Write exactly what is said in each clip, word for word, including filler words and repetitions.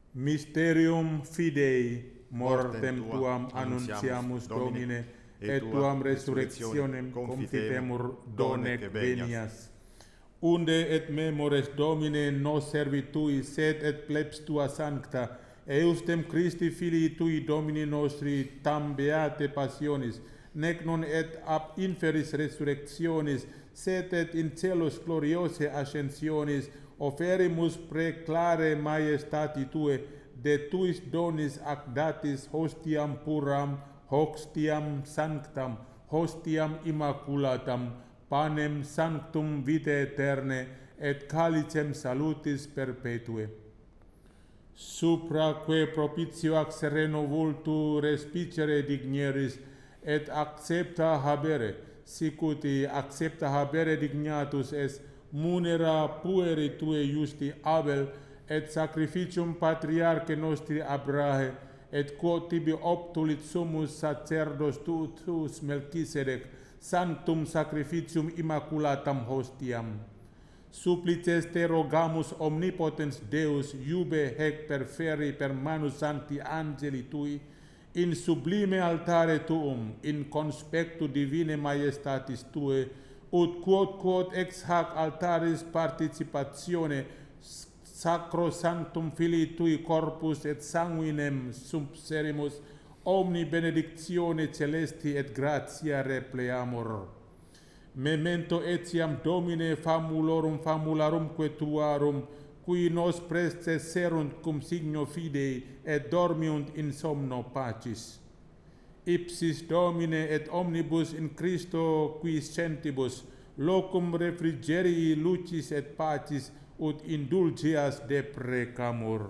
Mysterium Fidei, mortem tuam annunciamus, Domine, et tuam resurrectionem confitemur, donec venias. Unde et memores, Domine, nos servitui, sed et plebs tua sancta, eustem Christi Filii tui, Domini nostri, tam beate passionis, nec non et ab inferis resurrectionis, sed et in celos gloriose ascensionis, oferimus preclare majestati tue, de tuis donis ac datis hostiam puram, hostiam sanctam, hostiam immaculatam, panem sanctum vitae aeterne, et calicem salutis perpetue. Supraque propitio ac sereno vultu respicere digneris, et accepta habere, sicuti accepta habere dignatus es, munera pueri tue justi Abel, et sacrificium patriarche nostri Abrahe, et quod tibi obtulit summus sacerdos tuus Melchisedec, sanctum sacrificium immaculatam hostiam. Supplices te rogamus omnipotens Deus, iube hec perferi per manus sancti angeli tui, in sublime altare tuum, in conspectu divine majestatis tue, ut quod quod ex hac altaris participatione sacro sanctum Filii tui corpus et sanguinem subserimus, omni benedictione celesti et gratia repleamur. Memento etiam, Domine, famulorum famularumque tuarum, qui nos prestesserunt cum signo fidei et dormiunt in somno pacis. Ipsis, Domine, et omnibus in Christo quiescentibus, locum refrigerii lucis et pacis, ut indulgias deprecamur.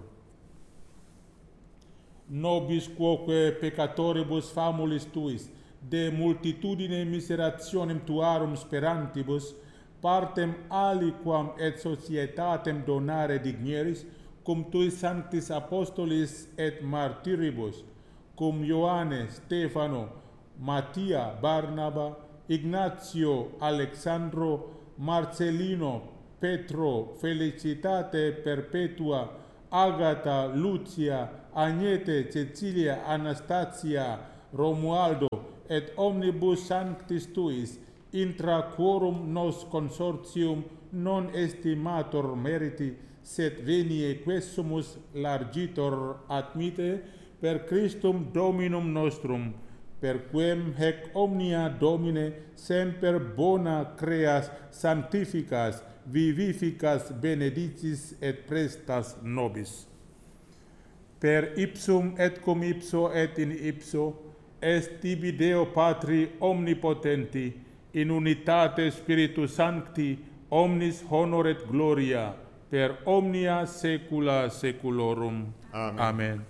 Nobis quoque peccatoribus famulis tuis, de multitudine miserationem tuarum sperantibus, partem aliquam et societatem donare digneris, cum tui sanctis apostolis et martyribus, cum Ioanne, Stefano, Mattia, Barnaba, Ignatio, Alexandro, Marcelino, Petro, Felicitate perpetua, Agata, Lucia, Agnete, Cecilia, Anastasia, Romualdo, et omnibus sanctis tuis, intra quorum nos consortium non estimator meriti, sed venie quesumus largitor admite per Christum Dominum nostrum, per quem hec omnia, Domine, semper bona creas, sanctificas, vivificas, benedicis et prestas nobis. Per ipsum et cum ipso et in ipso, est tibi Deo Patri omnipotenti, in unitate Spiritus Sancti, omnis honor et gloria, per omnia saecula saeculorum. Amen. Amen.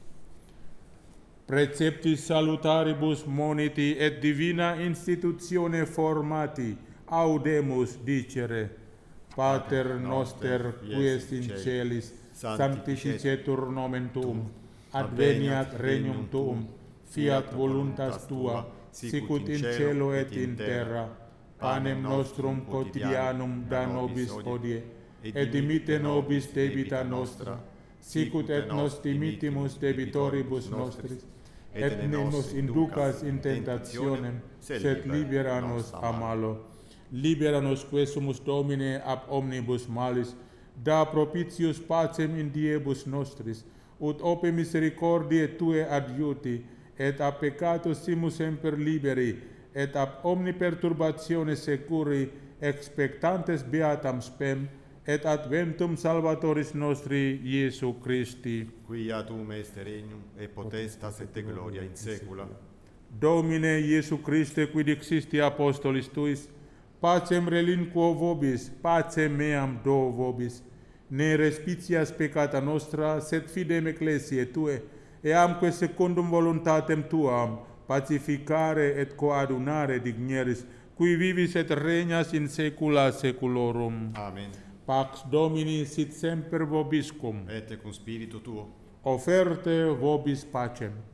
Preceptis salutaribus moniti et divina institutione formati, audemus dicere, Pater noster, qui est in celis, sanctificetur nomen tuum, adveniat regnum tuum, fiat voluntas tua, sicut in cielo et in terra. Panem nostrum quotidianum da nobis hodie, et dimitte nobis debita nostra, sicut et nos dimittimus debitoribus nostris, et ne nos inducas in tentationem, sed libera nos a malo. Libera nos quesumus, Domine, ab omnibus malis, da propitius pacem in diebus nostris, ut ope misericordiae tue adiuti, et ab peccatus simus semper liberi, et ab omni perturbatione securi, expectantes beatam spem, et adventum Salvatoris nostri Iesu Christi. Quia tuum est regnum, et potestas et gloria in saecula. Domine Iesu Christe, qui dixisti apostolis tuis, pacem relinquo vobis, pacem meam do vobis, ne respicias peccata nostra, sed fidem ecclesiae tue, eamque secundum voluntatem tuam, pacificare et coadunare digneris, qui vivis et regnas in saecula saeculorum. Amen. Pax Domini sit semper vobiscum. Et cum spiritu tuo. Offerte vobis pacem.